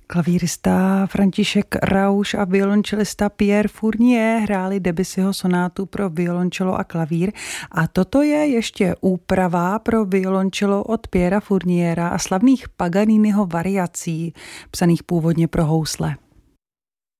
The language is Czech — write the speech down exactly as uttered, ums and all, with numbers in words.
Klavírista František Rauš a violončelista Pierre Fournier hráli Debussyho sonátu pro violončelo a klavír a toto je ještě úprava pro violončelo od Pierra Fourniera a slavných Paganiniho variací, psaných původně pro housle.